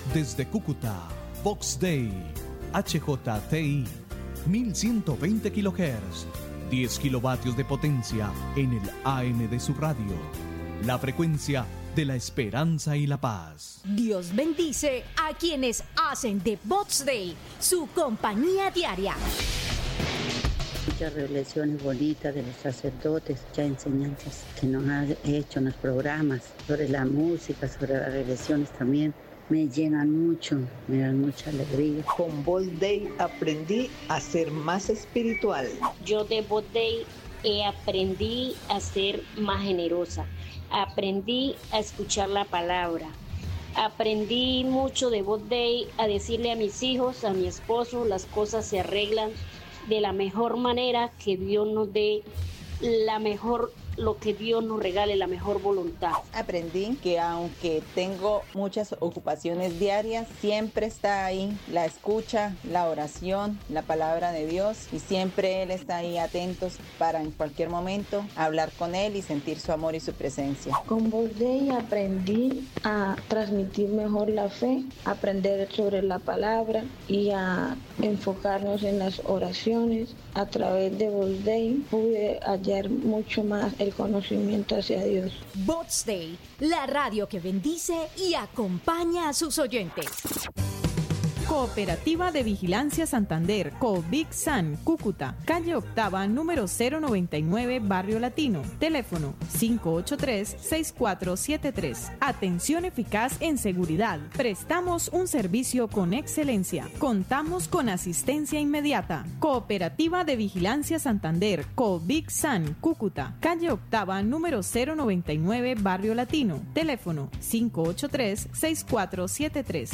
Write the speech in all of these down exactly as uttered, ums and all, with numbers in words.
Desde Cúcuta, Vox Day, H J T I, mil ciento veinte kilohertz, diez kilovatios de potencia en el A M de su radio. La frecuencia de la esperanza y la paz. Dios bendice a quienes hacen de Vox Day su compañía diaria. Muchas revelaciones bonitas de los sacerdotes, muchas enseñanzas que nos han hecho en los programas sobre la música, sobre las revelaciones también. Me llenan mucho, me dan mucha alegría. Con Vox Day aprendí a ser más espiritual. Yo de Vox Day eh, aprendí a ser más generosa. Aprendí a escuchar la palabra. Aprendí mucho de Vox Day a decirle a mis hijos, a mi esposo, las cosas se arreglan de la mejor manera, que Dios nos dé la mejor, lo que Dios nos regale, la mejor voluntad. Aprendí que aunque tengo muchas ocupaciones diarias, siempre está ahí la escucha, la oración, la palabra de Dios, y siempre Él está ahí atentos para en cualquier momento hablar con Él y sentir su amor y su presencia. Con Vox Day aprendí a transmitir mejor la fe, aprender sobre la palabra y a enfocarnos en las oraciones. A través de Vox Day pude hallar mucho más el conocimiento hacia Dios. Vox Day, la radio que bendice y acompaña a sus oyentes. Cooperativa de Vigilancia Santander, COVIC-SAN, Cúcuta, calle Octava, número cero noventa y nueve, Barrio Latino. Teléfono cinco ocho tres, seis cuatro siete tres. Atención eficaz en seguridad. Prestamos un servicio con excelencia. Contamos con asistencia inmediata. Cooperativa de Vigilancia Santander, COVIC-SAN, Cúcuta, calle Octava, número cero noventa y nueve, Barrio Latino. Teléfono cinco ocho tres, seis cuatro siete tres.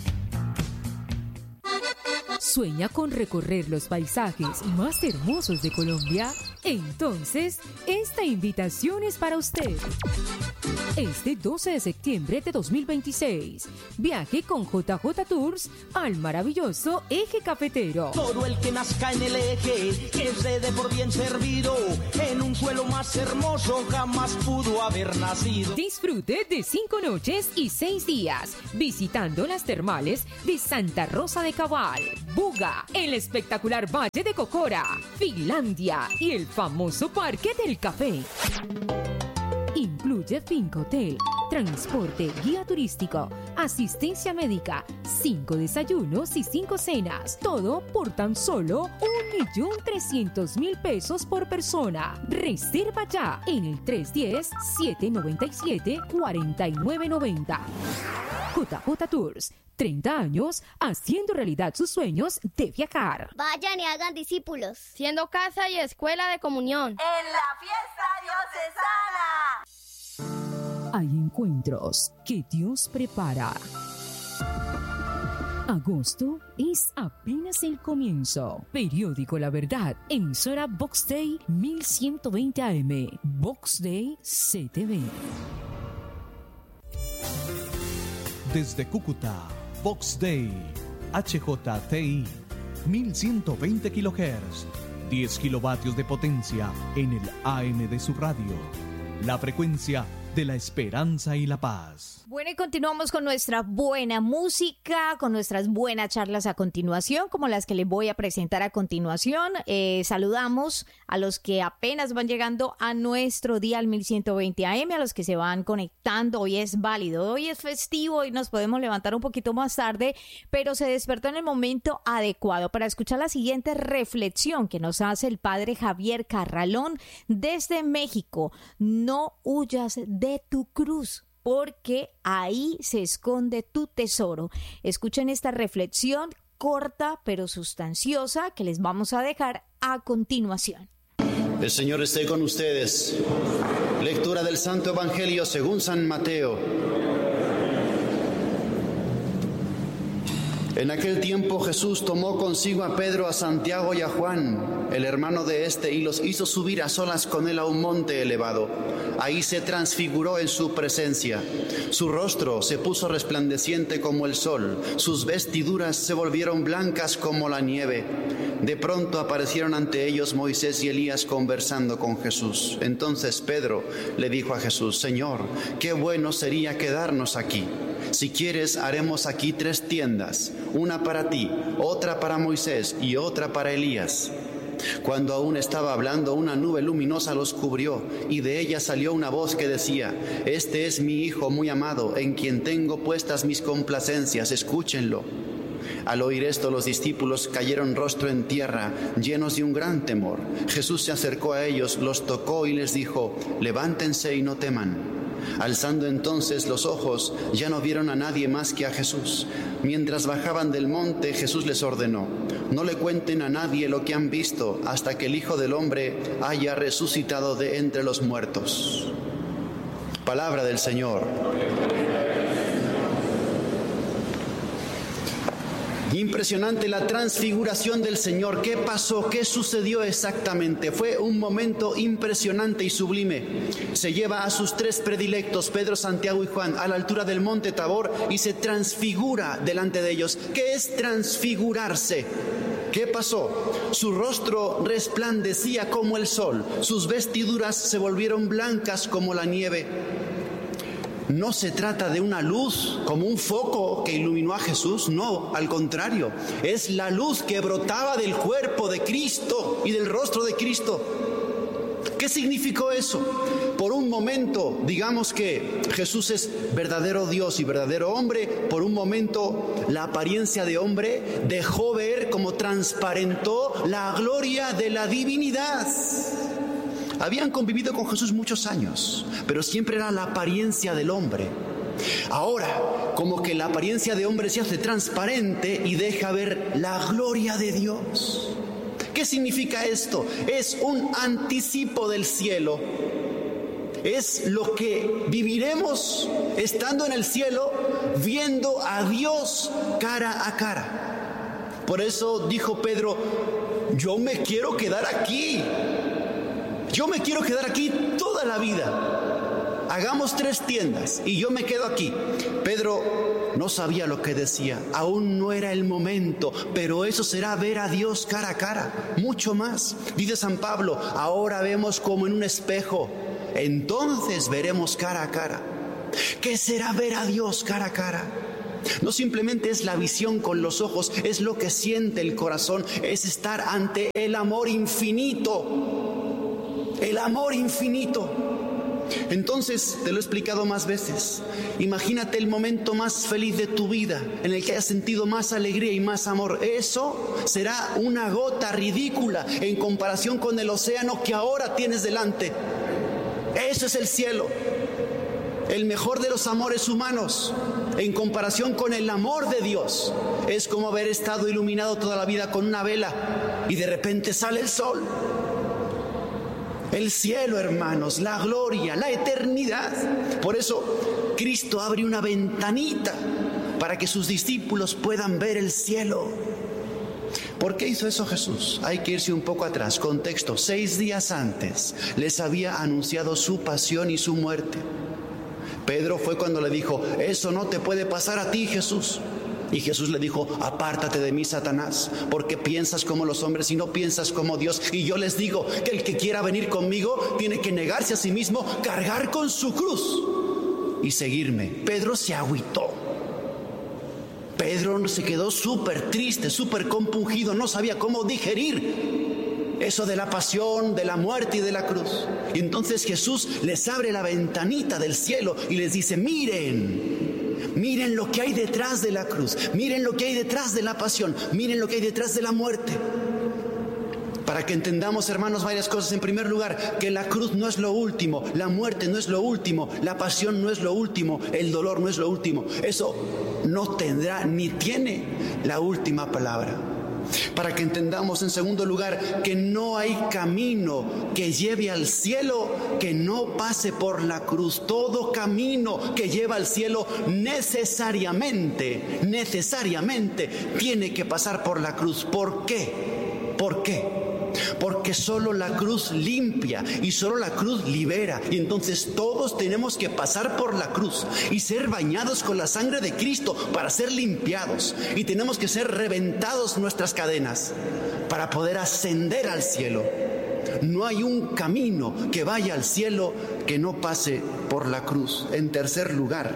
¿Sueña con recorrer los paisajes más hermosos de Colombia? Entonces, esta invitación es para usted. Este doce de septiembre de dos mil veintiséis, viaje con J J Tours al maravilloso Eje Cafetero. Todo el que nazca en el eje, que se dé por bien servido, en un suelo más hermoso jamás pudo haber nacido. Disfrute de cinco noches y seis días, visitando las termales de Santa Rosa de Cabal, Buga, el espectacular Valle de Cocora, Finlandia y el famoso Parque del Café. Incluye Finca Hotel, transporte, guía turístico, asistencia médica, cinco desayunos y cinco cenas. Todo por tan solo un millón trescientos mil pesos por persona. Reserva ya en el tres uno cero, siete nueve siete, cuatro nueve nueve cero. J J Tours, treinta años haciendo realidad sus sueños de viajar. Vayan y hagan discípulos. Siendo casa y escuela de comunión. En la fiesta diocesana. Hay encuentros que Dios prepara. Agosto es apenas el comienzo. Periódico La Verdad, emisora Vox Day mil ciento veinte A M, Vox Day C T V. Desde Cúcuta, Vox Day, H J T I, mil ciento veinte kilohertz, diez kilovatios de potencia en el A M de su radio. La frecuencia de la esperanza y la paz. Bueno, y continuamos con nuestra buena música, con nuestras buenas charlas a continuación, como las que les voy a presentar a continuación. Eh, saludamos a los que apenas van llegando a nuestro dial mil ciento veinte A M, a los que se van conectando. Hoy es válido, hoy es festivo y nos podemos levantar un poquito más tarde, pero se despertó en el momento adecuado para escuchar la siguiente reflexión que nos hace el padre Javier Carralón desde México. No huyas de tu cruz, porque ahí se esconde tu tesoro. Escuchen esta reflexión corta pero sustanciosa que les vamos a dejar a continuación. El Señor esté con ustedes. Lectura del Santo Evangelio según San Mateo. En aquel tiempo Jesús tomó consigo a Pedro, a Santiago y a Juan, el hermano de este, y los hizo subir a solas con él a un monte elevado. Ahí se transfiguró en su presencia. Su rostro se puso resplandeciente como el sol, sus vestiduras se volvieron blancas como la nieve. De pronto aparecieron ante ellos Moisés y Elías conversando con Jesús. Entonces Pedro le dijo a Jesús: Señor, qué bueno sería quedarnos aquí. Si quieres, haremos aquí tres tiendas, una para ti, otra para Moisés y otra para Elías. Cuando aún estaba hablando, una nube luminosa los cubrió, y de ella salió una voz que decía: Este es mi Hijo muy amado, en quien tengo puestas mis complacencias, escúchenlo. Al oír esto, los discípulos cayeron rostro en tierra, llenos de un gran temor. Jesús se acercó a ellos, los tocó y les dijo: Levántense y no teman. Alzando entonces los ojos, ya no vieron a nadie más que a Jesús. Mientras bajaban del monte, Jesús les ordenó: No le cuenten a nadie lo que han visto hasta que el Hijo del Hombre haya resucitado de entre los muertos. Palabra del Señor. Impresionante la transfiguración del Señor. ¿Qué pasó? ¿Qué sucedió exactamente? Fue un momento impresionante y sublime. Se lleva a sus tres predilectos, Pedro, Santiago y Juan, a la altura del monte Tabor y se transfigura delante de ellos. ¿Qué es transfigurarse? ¿Qué pasó? Su rostro resplandecía como el sol, sus vestiduras se volvieron blancas como la nieve. No se trata de una luz como un foco que iluminó a Jesús, no, al contrario, es la luz que brotaba del cuerpo de Cristo y del rostro de Cristo. ¿Qué significó eso? Por un momento, digamos que Jesús es verdadero Dios y verdadero hombre, por un momento la apariencia de hombre dejó ver como transparentó la gloria de la divinidad. Habían convivido con Jesús muchos años, pero siempre era la apariencia del hombre. Ahora, como que la apariencia de hombre se hace transparente y deja ver la gloria de Dios. ¿Qué significa esto? Es un anticipo del cielo. Es lo que viviremos estando en el cielo, viendo a Dios cara a cara. Por eso dijo Pedro: yo me quiero quedar aquí. Yo me quiero quedar aquí toda la vida. Hagamos tres tiendas y yo me quedo aquí. Pedro no sabía lo que decía. Aún no era el momento, pero eso será ver a Dios cara a cara. Mucho más. Dice San Pablo: ahora vemos como en un espejo, entonces veremos cara a cara. ¿Qué será ver a Dios cara a cara? No simplemente es la visión con los ojos, es lo que siente el corazón, es estar ante el amor infinito. El amor infinito. Entonces, te lo he explicado más veces. Imagínate el momento más feliz de tu vida, en el que hayas sentido más alegría y más amor. Eso será una gota ridícula en comparación con el océano que ahora tienes delante. Eso es el cielo. El mejor de los amores humanos, en comparación con el amor de Dios, es como haber estado iluminado toda la vida con una vela y de repente sale el sol. El cielo, hermanos, la gloria, la eternidad. Por eso Cristo abre una ventanita para que sus discípulos puedan ver el cielo. ¿Por qué hizo eso Jesús? Hay que irse un poco atrás. Contexto: seis días antes les había anunciado su pasión y su muerte. Pedro fue cuando le dijo: eso no te puede pasar a ti, Jesús. Y Jesús le dijo: apártate de mí, Satanás, porque piensas como los hombres y no piensas como Dios. Y yo les digo que el que quiera venir conmigo tiene que negarse a sí mismo, cargar con su cruz y seguirme. Pedro se agüitó. Pedro se quedó súper triste, súper compungido, no sabía cómo digerir eso de la pasión, de la muerte y de la cruz. Y entonces Jesús les abre la ventanita del cielo y les dice: miren, miren lo que hay detrás de la cruz, miren lo que hay detrás de la pasión, miren lo que hay detrás de la muerte. Para que entendamos, hermanos, varias cosas. En primer lugar, que la cruz no es lo último, la muerte no es lo último, la pasión no es lo último, el dolor no es lo último. Eso no tendrá ni tiene la última palabra. para que entendamos en segundo lugar que no hay camino que lleve al cielo que no pase por la cruz. Todo camino que lleva al cielo necesariamente, necesariamente tiene que pasar por la cruz. ¿Por qué? ¿Por qué? Porque solo la cruz limpia y solo la cruz libera. Y entonces todos tenemos que pasar por la cruz y ser bañados con la sangre de Cristo para ser limpiados. Y tenemos que ser reventados nuestras cadenas para poder ascender al cielo. No hay un camino que vaya al cielo que no pase por la cruz. En tercer lugar,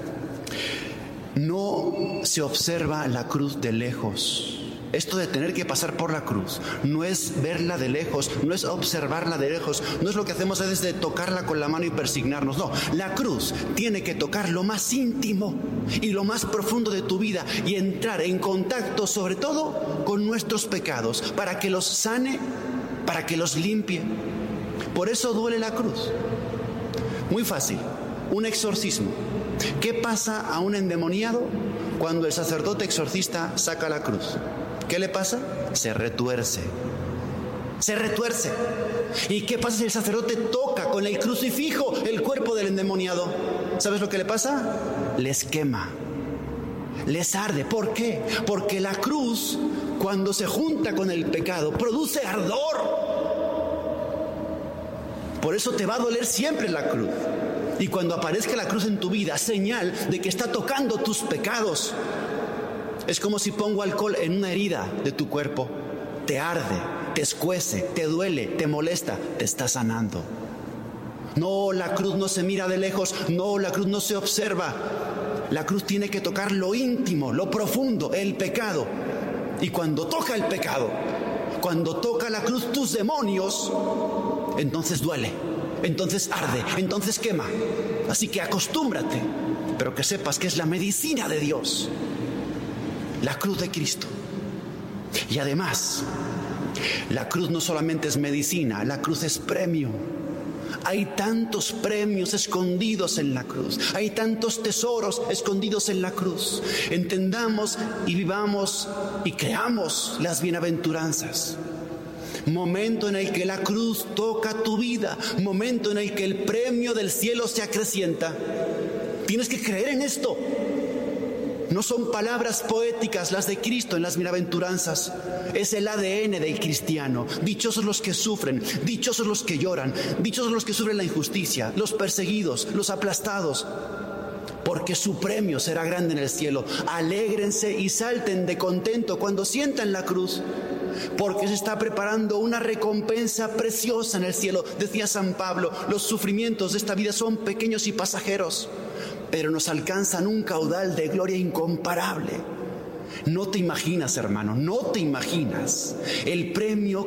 no se observa la cruz de lejos. Esto de tener que pasar por la cruz no es verla de lejos, no es observarla de lejos, no es lo que hacemos a veces de tocarla con la mano y persignarnos. No, la cruz tiene que tocar lo más íntimo y lo más profundo de tu vida y entrar en contacto sobre todo con nuestros pecados para que los sane, para que los limpie. Por eso duele la cruz. Muy fácil, un exorcismo. ¿Qué pasa a un endemoniado cuando el sacerdote exorcista saca la cruz? ¿Qué le pasa? Se retuerce. Se retuerce. ¿Y qué pasa si el sacerdote toca con el crucifijo el cuerpo del endemoniado? ¿Sabes lo que le pasa? Les quema. Les arde. ¿Por qué? Porque la cruz, cuando se junta con el pecado, produce ardor. Por eso te va a doler siempre la cruz. Y cuando aparezca la cruz en tu vida, señal de que está tocando tus pecados. Es como si pongo alcohol en una herida de tu cuerpo. Te arde, te escuece, te duele, te molesta, te está sanando. No, la cruz no se mira de lejos. No, la cruz no se observa. La cruz tiene que tocar lo íntimo, lo profundo, el pecado. Y cuando toca el pecado, cuando toca la cruz tus demonios, entonces duele, entonces arde, entonces quema. Así que acostúmbrate, pero que sepas que es la medicina de Dios, la cruz de Cristo. Y además, la cruz no solamente es medicina, la cruz es premio. Hay tantos premios escondidos en la cruz, hay tantos tesoros escondidos en la cruz. Entendamos y vivamos y creamos las bienaventuranzas. Momento en el que la cruz toca tu vida, momento en el que el premio del cielo se acrecienta. Tienes que creer en esto. No son palabras poéticas las de Cristo en las bienaventuranzas. Es el A D N del cristiano. Dichosos los que sufren, dichosos los que lloran, dichosos los que sufren la injusticia, los perseguidos, los aplastados, porque su premio será grande en el cielo. Alégrense y salten de contento cuando sientan la cruz, porque se está preparando una recompensa preciosa en el cielo. Decía San Pablo, los sufrimientos de esta vida son pequeños y pasajeros, pero nos alcanzan un caudal de gloria incomparable. No te imaginas, hermano, no te imaginas el premio